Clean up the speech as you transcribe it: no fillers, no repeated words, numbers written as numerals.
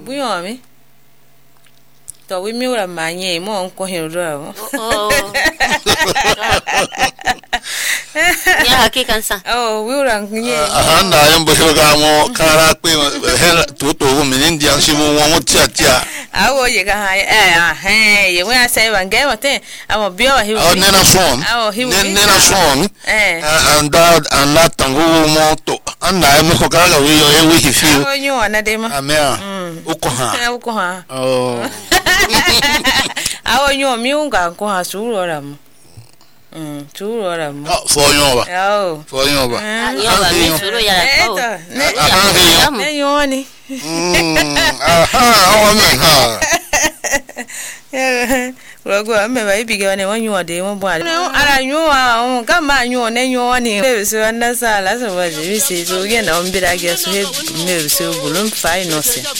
Buyomi. To we mi ura manye mo nko hinro. Ya hakika sa. Oh, we ura nye. Ahanda yambo shoga mo kara pe to minin diang si mo tia. Awo ye ga ye we say one game ote. Amo bio he. Oh, nena son. Oh, he. Nena son. And that tango mo to. Anda mo kara we yo we feel. Awo nyo na de ma. Amea. Ukoha. Oh. Awo nyo mi unga ko ha suru ora mo. Suru ora mo. For yoba. Oh. For yoba. Yoba mi suru ya ko. Ne yoni. Rogo ame ba ibiga ne wanyu de mo bwa. Ara nyu a ka ma nyu ne nyu ni. Le so na sala so ba ji si so ye na ombira ge so he me so bulum fai no se.